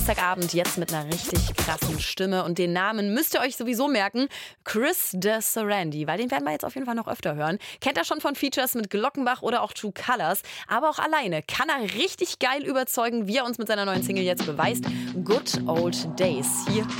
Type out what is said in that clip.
Samstagabend jetzt mit einer richtig krassen Stimme und den Namen müsst ihr euch sowieso merken, Chris de Sarandi, weil den werden wir jetzt auf jeden Fall noch öfter hören. Kennt er schon von Features mit Glockenbach oder auch True Colors, aber auch alleine kann er richtig geil überzeugen, wie er uns mit seiner neuen Single jetzt beweist. Good Old Days hier